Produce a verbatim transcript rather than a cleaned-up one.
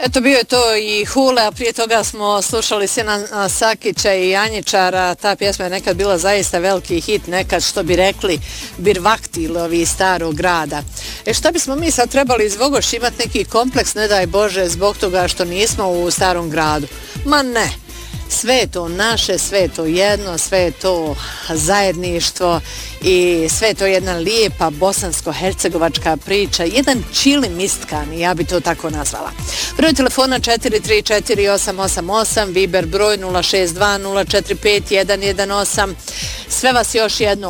Eto, bio je to i Hule, a prije toga smo slušali Sina Sakića i Anjičara. Ta pjesma je nekad bila zaista veliki hit, nekad, što bi rekli, birvaktilovi iz starog grada. E šta bismo mi sad trebali iz Vogoš imati neki kompleks, ne daj Bože, zbog toga što nismo u starom gradu? Ma ne. Sve je to naše, sve je to jedno, sve je to zajedništvo i sve je to jedna lijepa bosansko-hercegovačka priča, jedan čili mistkan, ja bi to tako nazvala. Broj telefona četiri tri četiri osam osam osam, Viber broj nula šest dva nula četiri pet jedan jedan osam. Sve vas još jedno